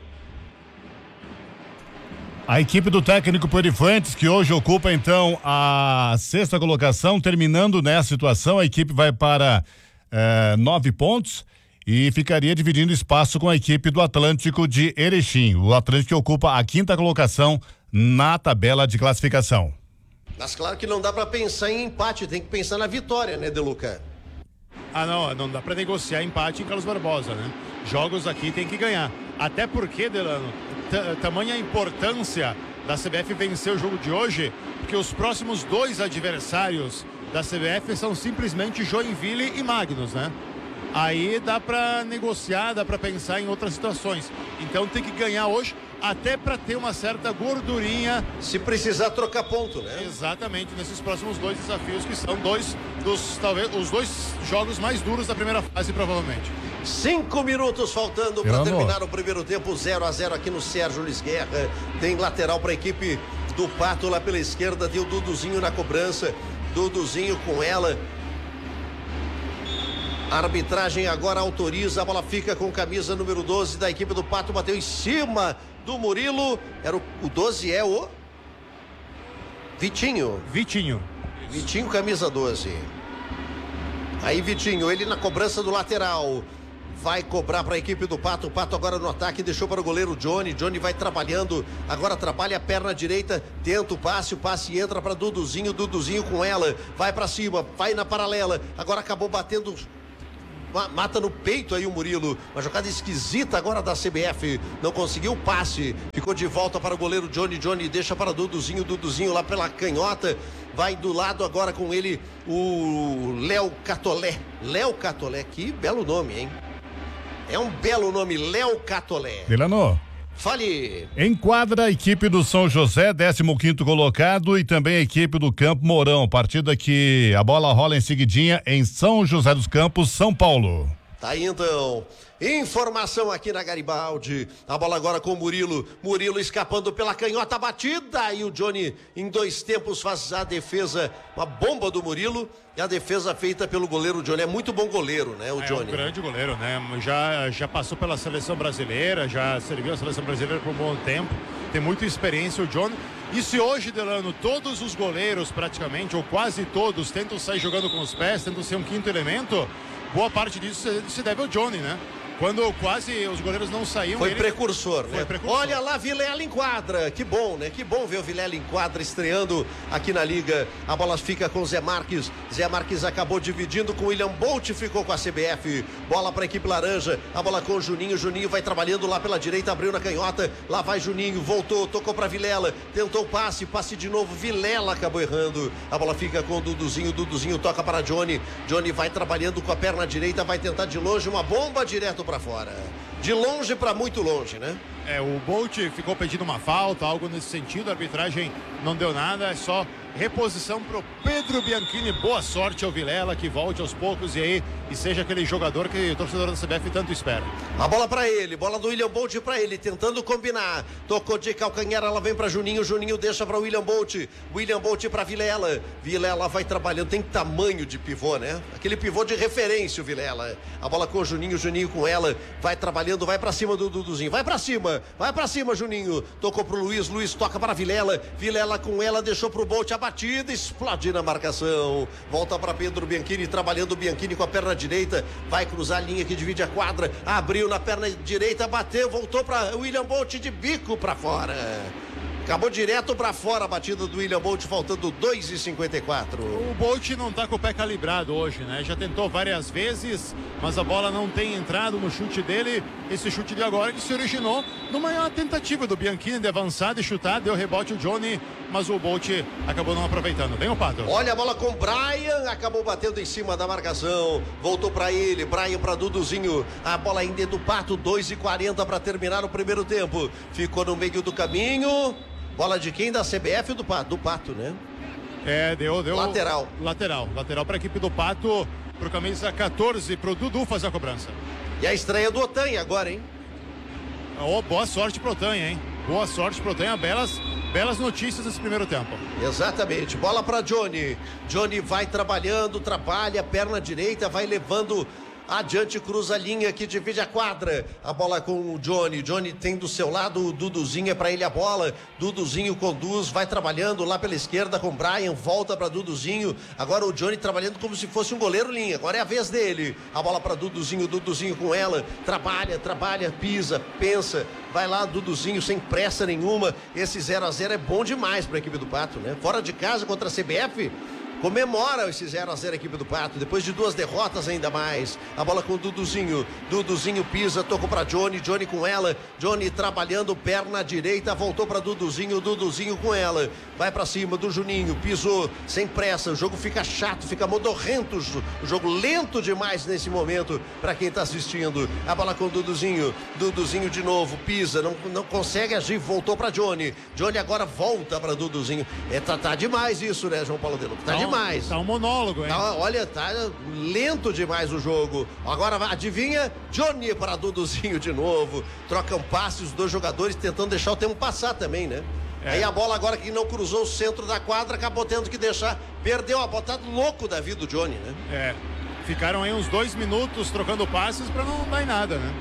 A equipe do técnico Perifantes, que hoje ocupa então a 6ª colocação, terminando nessa situação, a equipe vai para 9 pontos e ficaria dividindo espaço com a equipe do Atlântico de Erechim. O Atlântico ocupa a 5ª colocação na tabela de classificação. Mas claro que não dá para pensar em empate, tem que pensar na vitória, né, Deluca? Não dá para negociar empate em Carlos Barbosa, né? Jogos aqui tem que ganhar. Até porque, Delano, tamanha importância da CBF vencer o jogo de hoje, porque os próximos 2 adversários da CBF são simplesmente Joinville e Magnus, né? Aí dá para negociar, dá para pensar em outras situações. Então tem que ganhar hoje, até para ter uma certa gordurinha. Se precisar trocar ponto, né? Exatamente, nesses próximos 2 desafios, que são talvez os 2 jogos mais duros da primeira fase, provavelmente. 5 minutos faltando para terminar o primeiro tempo, 0-0 aqui no Sérgio Luiz Guerra. Tem lateral para a equipe do Pato lá pela esquerda, tem o Duduzinho na cobrança. Duduzinho com ela. A arbitragem agora autoriza, a bola fica com camisa número 12 da equipe do Pato, bateu em cima do Murilo, o 12 é o Vitinho, camisa 12. Aí Vitinho, ele na cobrança do lateral, vai cobrar para a equipe do Pato. O Pato agora no ataque, deixou para o goleiro Johnny vai trabalhando, agora trabalha a perna direita, tenta o passe entra para Duduzinho com ela, vai para cima, vai na paralela, agora acabou batendo, mata no peito aí o Murilo, uma jogada esquisita agora da CBF, não conseguiu o passe, ficou de volta para o goleiro Johnny deixa para Duduzinho lá pela canhota, vai do lado agora com ele o Léo Catolé, que belo nome, hein? É um belo nome, Léo Catolé. Delano. Fale. Enquadra a equipe do São José, 15º colocado, e também a equipe do Campo Mourão. Partida que a bola rola em seguidinha em São José dos Campos, São Paulo. Tá aí então, informação aqui na Garibaldi, a bola agora com o Murilo escapando pela canhota batida e o Johnny em 2 tempos faz a defesa, uma bomba do Murilo e a defesa feita pelo goleiro Johnny, é muito bom goleiro, né, o Johnny. É um grande goleiro, né, já passou pela seleção brasileira, já serviu a seleção brasileira por um bom tempo, tem muita experiência o Johnny. E se hoje, Delano, todos os goleiros praticamente, ou quase todos, tentam sair jogando com os pés, tentam ser um quinto elemento, boa parte disso se deve ao Johnny, né? Quando quase os goleiros não saíam... Foi precursor, né? Foi precursor. Olha lá, Vilela em quadra, que bom, né? Que bom ver o Vilela em quadra estreando aqui na Liga. A bola fica com o Zé Marques acabou dividindo com o William Bolt, ficou com a CBF. Bola para a equipe laranja, a bola com o Juninho vai trabalhando lá pela direita, abriu na canhota, lá vai Juninho, voltou, tocou para Vilela, tentou o passe de novo, Vilela acabou errando. A bola fica com o Duduzinho toca para Johnny vai trabalhando com a perna direita, vai tentar de longe, uma bomba direto para fora, de longe para muito longe, né? O Bolt ficou pedindo uma falta, algo nesse sentido, a arbitragem não deu nada, é só reposição pro Pedro Bianchini, boa sorte ao Vilela, que volte aos poucos e seja aquele jogador que o torcedor da CBF tanto espera. A bola para ele, bola do William Bolt para ele, tentando combinar, tocou de calcanhar, ela vem para Juninho deixa para William Bolt para Vilela vai trabalhando, tem tamanho de pivô, né? Aquele pivô de referência o Vilela. A bola com o Juninho com ela, vai trabalhando, vai para cima do Duduzinho, vai para cima Juninho, tocou pro Luiz toca para Vilela com ela, deixou pro Bolt a batida, explode na marcação, volta para Pedro Bianchini, trabalhando o Bianchini com a perna direita, vai cruzar a linha que divide a quadra, abriu na perna direita, bateu, voltou para William Bolt de bico para fora. Acabou direto para fora a batida do William Bolt, faltando 2:54. O Bolt não tá com o pé calibrado hoje, né? Já tentou várias vezes, mas a bola não tem entrado no chute dele. Esse chute de agora que se originou numa tentativa do Bianchini de avançar, de chutar, deu rebote o Johnny, mas o Bolt acabou não aproveitando. Vem o Pato. Olha a bola com o Brian, acabou batendo em cima da marcação, voltou para ele, Brian para Duduzinho, a bola ainda é do Pato, 2:40 para terminar o primeiro tempo, ficou no meio do caminho. Bola de quem? Da CBF ou do Pato, né? Deu lateral para a equipe do Pato, pro camisa 14, pro Dudu fazer a cobrança. E a estreia do Otanha agora, hein? Boa sorte pro Otanha, hein? Boa sorte pro Otanha, belas notícias nesse primeiro tempo. Exatamente, bola para Johnny vai trabalhando, trabalha, perna direita, vai levando adiante, cruza a linha que divide a quadra, a bola com o Johnny tem do seu lado o Duduzinho, é pra ele a bola, Duduzinho conduz, vai trabalhando lá pela esquerda com o Brian, volta pra Duduzinho, agora o Johnny trabalhando como se fosse um goleiro linha, agora é a vez dele, a bola pra Duduzinho com ela, trabalha, pisa, pensa, vai lá Duduzinho sem pressa nenhuma, esse 0-0 é bom demais pra equipe do Pato, né? Fora de casa contra a CBF, comemora esse 0-0 a equipe do Pato, depois de 2 derrotas ainda mais. A bola com o Duduzinho pisa, tocou para Johnny com ela, Johnny trabalhando, perna direita, voltou para Duduzinho com ela, vai para cima do Juninho, pisou, sem pressa, o jogo fica chato, fica modorrento, o jogo lento demais nesse momento para quem tá assistindo. A bola com o Duduzinho de novo, pisa, não consegue agir, voltou para Johnny agora volta para Duduzinho. Tá demais isso, né, João Paulo de Luca? Tá demais. Tá um monólogo, hein? Olha, tá lento demais o jogo. Agora, adivinha? Johnny para Duduzinho de novo. Trocam passes, os 2 jogadores tentando deixar o tempo passar também, né? Aí a bola agora que não cruzou o centro da quadra, acabou tendo que deixar. Perdeu a bola, tá louco da vida do Johnny, né? Ficaram aí uns 2 minutos trocando passes pra não dar em nada, né?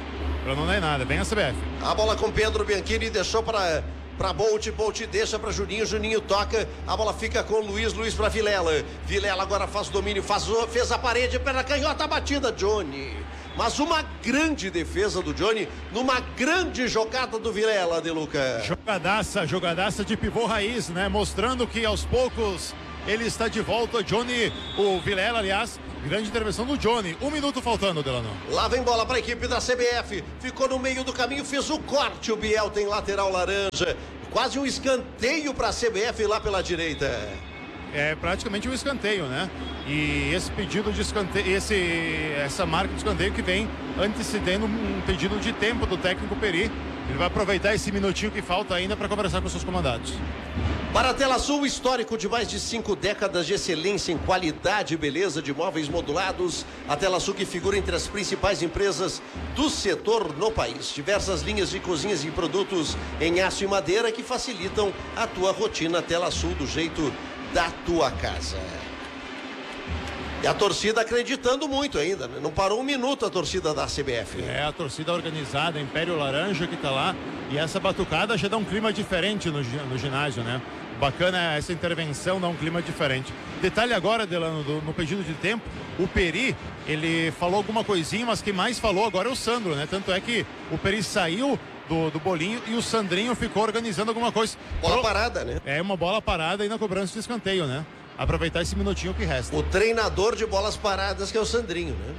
Vem a CBF. A bola com Pedro Bianchini, deixou para Bolt deixa para Juninho toca, a bola fica com o Luiz para Vilela agora faz o domínio, fez a parede, perna canhota, batida, Johnny, mas uma grande defesa do Johnny, numa grande jogada do Vilela, De Luca. Jogadaça de pivô raiz, né? Mostrando que aos poucos ele está de volta, o Vilela, aliás, grande intervenção do Johnny, 1 minuto faltando, Delano. Lá vem bola para a equipe da CBF, ficou no meio do caminho, fez o corte, o Biel tem lateral laranja, quase um escanteio para a CBF lá pela direita. É praticamente um escanteio, né? E esse pedido de escanteio, essa marca de escanteio que vem antecedendo um pedido de tempo do técnico Peri, Ele vai aproveitar esse minutinho que falta ainda para conversar com seus comandados. Para a Tela Sul, histórico de mais de 5 décadas de excelência em qualidade e beleza de móveis modulados. A Tela Sul que figura entre as principais empresas do setor no país. Diversas linhas de cozinhas e produtos em aço e madeira que facilitam a tua rotina. Tela Sul do jeito da tua casa. E a torcida acreditando muito ainda, né? Não parou um minuto a torcida da CBF. É, a torcida organizada, Império Laranja que tá lá. E essa batucada já dá um clima diferente no ginásio, né? Bacana essa intervenção, dá um clima diferente. Detalhe agora, Delano, no pedido de tempo, o Peri, ele falou alguma coisinha, mas quem mais falou agora é o Sandro, né? Tanto é que o Peri saiu do bolinho e o Sandrinho ficou organizando alguma coisa. Bola parada, né? É, uma bola parada aí na cobrança de escanteio, né? Aproveitar esse minutinho que resta. O treinador de bolas paradas que é o Sandrinho, né?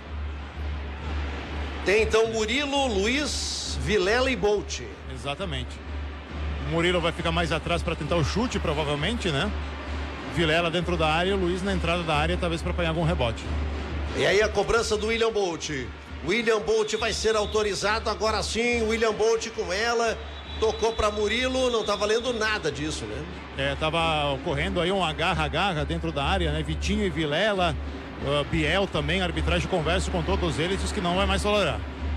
Tem então Murilo, Luiz, Vilela e Bolt. Exatamente. O Murilo vai ficar mais atrás para tentar o chute, provavelmente, né? Vilela dentro da área e o Luiz na entrada da área, talvez para apanhar algum rebote. E aí a cobrança do William Bolt. William Bolt vai ser autorizado agora sim. William Bolt com ela. Tocou para Murilo, não tá valendo nada disso, né? É, tava ocorrendo aí um agarra-agarra dentro da área, né? Vitinho e Vilela, Biel também, a arbitragem conversa com todos eles, diz que não vai mais tolerar.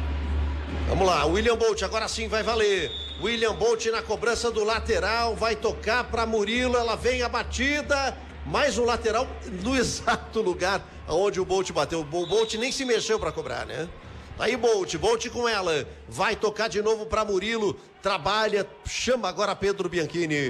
Vamos lá, William Bolt, agora sim vai valer. William Bolt na cobrança do lateral, vai tocar para Murilo, ela vem a batida, mais um lateral no exato lugar onde o Bolt bateu. O Bolt nem se mexeu para cobrar, né? Aí Bolt com ela, vai tocar de novo para Murilo, trabalha, chama agora Pedro Bianchini,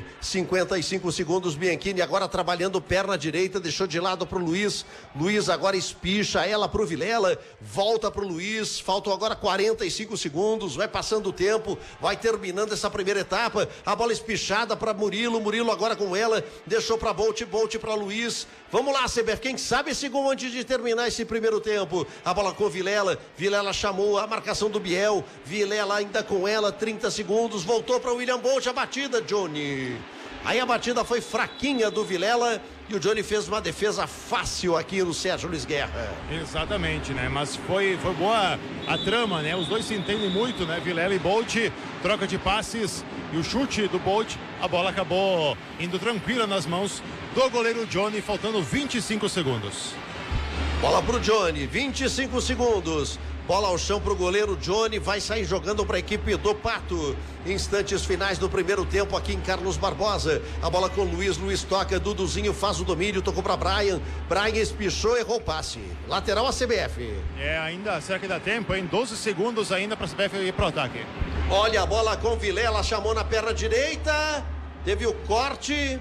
55 segundos, Bianchini agora trabalhando perna direita, deixou de lado pro Luiz agora espicha ela pro Vilela, volta pro Luiz, faltam agora 45 segundos, vai passando o tempo, vai terminando essa primeira etapa, a bola espichada para Murilo agora com ela, deixou para Bolt para Luiz, vamos lá CBF, quem sabe esse gol antes de terminar esse primeiro tempo, a bola com Vilela chamou a marcação do Biel, Vilela ainda com ela, 30 segundos, voltou para o William Bolt, a batida, Johnny. Aí a batida foi fraquinha do Vilela e o Johnny fez uma defesa fácil aqui no Sérgio Luiz Guerra. Exatamente, né? Mas foi boa a trama, né? Os dois se entendem muito, né? Vilela e Bolt, troca de passes e o chute do Bolt, a bola acabou indo tranquila nas mãos do goleiro Johnny, faltando 25 segundos. Bola pro Johnny, 25 segundos. Bola ao chão pro goleiro Johnny, vai sair jogando para a equipe do Pato. Instantes finais do primeiro tempo aqui em Carlos Barbosa. A bola com Luiz toca, Duduzinho faz o domínio, tocou para Brian espichou, errou o passe. Lateral a CBF. É, ainda, será que dá tempo, hein? 12 segundos ainda para a CBF ir pro ataque. Olha a bola com Vilela, chamou na perna direita, teve o corte.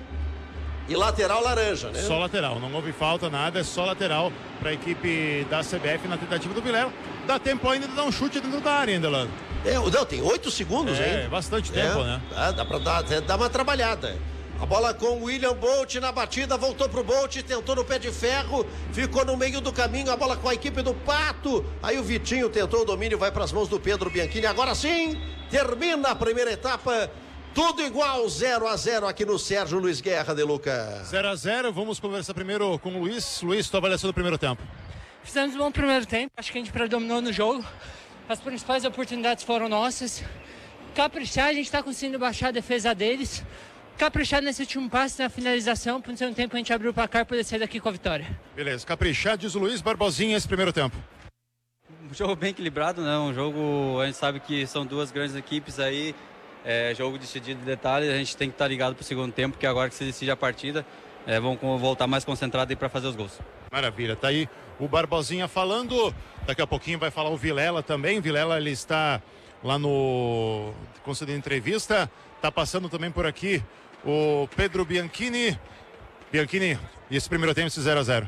E lateral laranja, né? Só lateral, não houve falta, nada, é só lateral para a equipe da CBF na tentativa do Vilela. Dá tempo ainda de dar um chute dentro da área ainda, Lando. Não, tem 8 segundos ainda. É, bastante tempo, né? Dá para dar uma trabalhada. A bola com o William Bolt na batida, voltou pro Bolt, tentou no pé de ferro, ficou no meio do caminho, a bola com a equipe do Pato. Aí o Vitinho tentou o domínio, vai para as mãos do Pedro Bianchini. Agora sim, termina a primeira etapa. Tudo igual, 0-0 aqui no Sérgio Luiz Guerra, De Luca. 0-0, vamos conversar primeiro com o Luiz. Luiz, tua avaliação do primeiro tempo. Fizemos um bom primeiro tempo, acho que a gente predominou no jogo. As principais oportunidades foram nossas. Caprichar, a gente está conseguindo baixar a defesa deles. Caprichar nesse último passe na finalização, para no segundo tempo a gente abrir o placar e poder sair daqui com a vitória. Beleza, caprichar, diz o Luiz Barbosinha, esse primeiro tempo. Um jogo bem equilibrado, né? Um jogo, a gente sabe que são duas grandes equipes aí. É jogo decidido de detalhes, a gente tem que estar ligado para o segundo tempo, que agora que se decide a partida, vamos voltar mais concentrado aí para fazer os gols. Maravilha, tá aí o Barbosinha falando, daqui a pouquinho vai falar o Vilela também. Vilela, ele está lá no concedendo entrevista, tá passando também por aqui o Pedro Bianchini. Bianchini, e esse primeiro tempo, esse 0-0?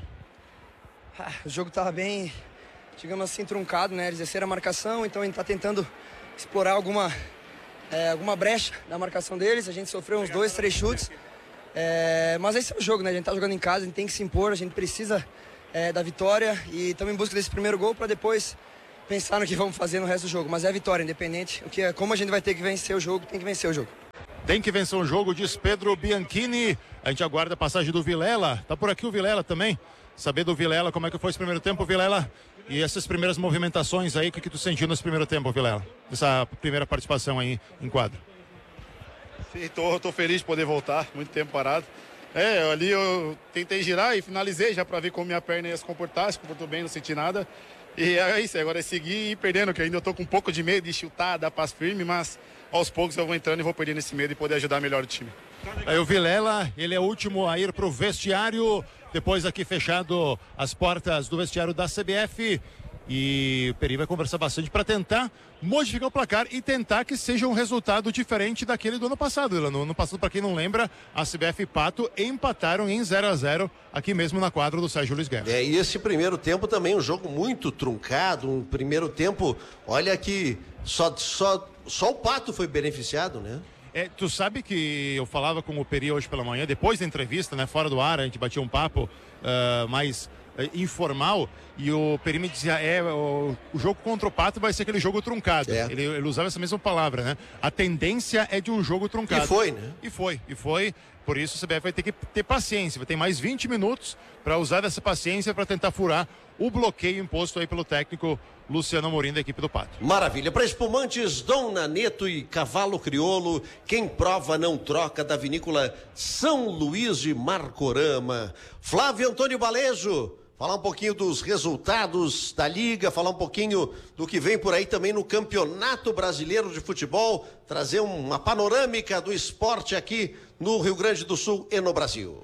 O jogo estava bem, digamos assim, truncado, né? Eles desceram a marcação, então a gente está tentando explorar alguma brecha na marcação deles. A gente sofreu uns 2, 3 chutes, mas esse é o jogo, né? A gente tá jogando em casa, a gente tem que se impor, a gente precisa da vitória e estamos em busca desse primeiro gol para depois pensar no que vamos fazer no resto do jogo, mas é a vitória, independente, como a gente vai ter que vencer o jogo, tem que vencer o jogo. Tem que vencer o jogo, diz Pedro Bianchini. A gente aguarda a passagem do Vilela. Tá por aqui o Vilela também. Saber do Vilela, como é que foi esse primeiro tempo, Vilela? E essas primeiras movimentações aí, o que tu sentiu nesse primeiro tempo, Vilela? Essa primeira participação aí em quadro. Sim, tô feliz de poder voltar, muito tempo parado. Ali eu tentei girar e finalizei já para ver como minha perna ia se comportou bem, não senti nada. E é isso, agora é seguir e ir perdendo, que ainda eu tô com um pouco de medo de chutar, dar passo firme, mas aos poucos eu vou entrando e vou perdendo esse medo e poder ajudar melhor o time. Aí o Vilela, ele é o último a ir pro vestiário, depois aqui fechado as portas do vestiário da CBF. E o Peri vai conversar bastante para tentar modificar o placar e tentar que seja um resultado diferente daquele do ano passado. No ano passado, para quem não lembra, a CBF e Pato empataram em 0-0 aqui mesmo na quadra do Sérgio Luiz Guerra. E esse primeiro tempo também um jogo muito truncado, um primeiro tempo, olha que só o Pato foi beneficiado, né? Tu sabe que eu falava com o Peri hoje pela manhã, depois da entrevista, né, fora do ar, a gente batia um papo mais informal, e o Peri me dizia, o jogo contra o Pato vai ser aquele jogo truncado. Ele usava essa mesma palavra, né? A tendência é de um jogo truncado. E foi, né? E foi. Por isso o CBF vai ter que ter paciência, vai ter mais 20 minutos para usar dessa paciência para tentar furar o bloqueio imposto aí pelo técnico Luciano Amorim da equipe do Pato. Maravilha. Para espumantes, Dom Naneto e Cavalo Crioulo, quem prova não troca, da vinícola São Luís de Marcorama. Flávio Antônio Balejo, falar um pouquinho dos resultados da Liga, falar um pouquinho do que vem por aí também no Campeonato Brasileiro de Futebol, trazer uma panorâmica do esporte aqui no Rio Grande do Sul e no Brasil.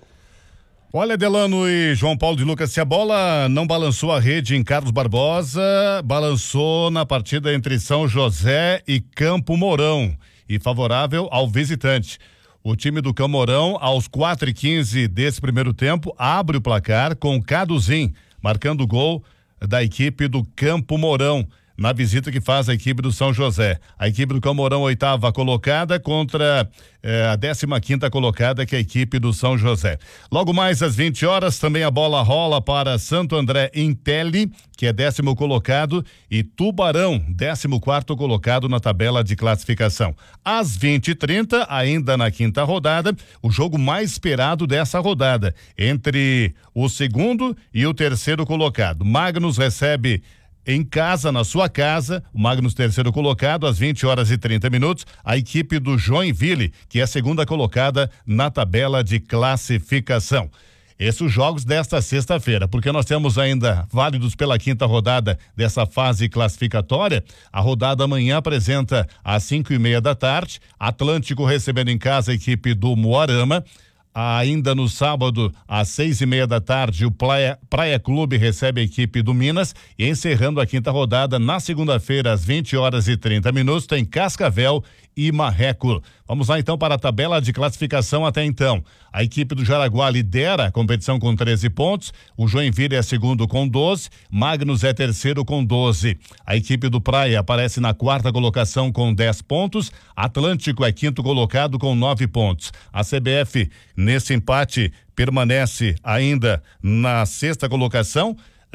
Olha, Delano e João Paulo de Lucas, se a bola não balançou a rede em Carlos Barbosa, balançou na partida entre São José e Campo Mourão, e favorável ao visitante. O time do Campo Mourão, aos 4:15 desse primeiro tempo, abre o placar com Caduzin, marcando o gol da equipe do Campo Mourão, na visita que faz a equipe do São José. A equipe do Campo Mourão, 8ª colocada, contra a 15ª colocada, que é a equipe do São José. Logo mais às 20 horas, também a bola rola para Santo André Intelli, que é 10º colocado, e Tubarão, 14º colocado na tabela de classificação. Às 20h30, ainda na 5ª rodada, o jogo mais esperado dessa rodada, entre o 2º e o 3º colocado. Magnus recebe em casa, na sua casa, o Magnus 3º colocado, às 20h30, a equipe do Joinville, que é a 2ª colocada na tabela de classificação. Esses os jogos desta sexta-feira, porque nós temos ainda válidos pela 5ª rodada dessa fase classificatória. A rodada amanhã apresenta às 5:30 Atlântico recebendo em casa a equipe do Moarama. Ainda no sábado, às 6:30, o Praia Clube recebe a equipe do Minas, e encerrando a 5ª rodada, na segunda-feira, às 20h30, tem Cascavel e Marreco. Vamos lá então para a tabela de classificação até então. A equipe do Jaraguá lidera a competição com 13 pontos, o Joinville é 2º com 12, Magnus é 3º com 12. A equipe do Praia aparece na 4ª colocação com 10 pontos, Atlântico é 5º colocado com 9 pontos. A CBF, nesse empate, permanece ainda na 6ª colocação.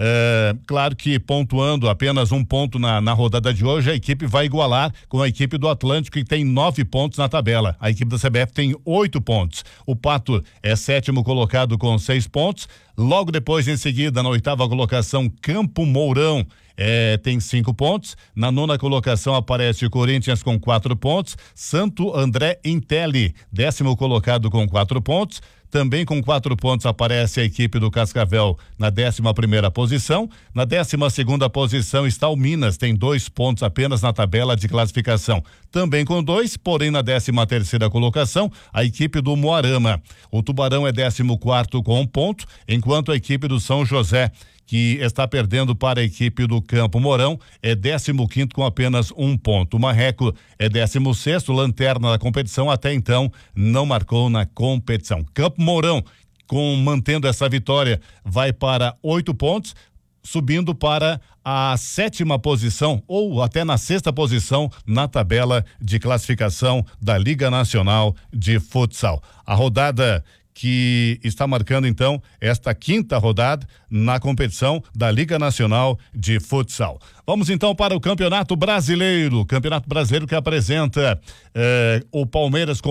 Claro que pontuando apenas um ponto na rodada de hoje, a equipe vai igualar com a equipe do Atlântico, que tem 9 pontos na tabela. A equipe da CBF tem 8 pontos. O Pato é 7º colocado com 6 pontos. Logo depois, em seguida, na 8ª colocação, Campo Mourão tem 5 pontos. Na 9ª colocação aparece o Corinthians com 4 pontos. Santo André Intelli, 10º colocado com 4 pontos. Também com 4 pontos aparece a equipe do Cascavel na 11ª posição. Na 12ª posição está o Minas, tem 2 pontos apenas na tabela de classificação. Também com 2, porém na 13ª colocação, a equipe do Moarama. O Tubarão é 14º com 1 ponto, enquanto a equipe do São José, que está perdendo para a equipe do Campo Mourão, é 15º com apenas 1 ponto. O Marreco é 16º, lanterna da competição, até então não marcou na competição. Campo Mourão, mantendo essa vitória, vai para 8 pontos, subindo para a 7ª posição ou até na 6ª posição na tabela de classificação da Liga Nacional de Futsal. A rodada que está marcando então esta 5ª rodada na competição da Liga Nacional de Futsal. Vamos então para o Campeonato Brasileiro que apresenta o Palmeiras com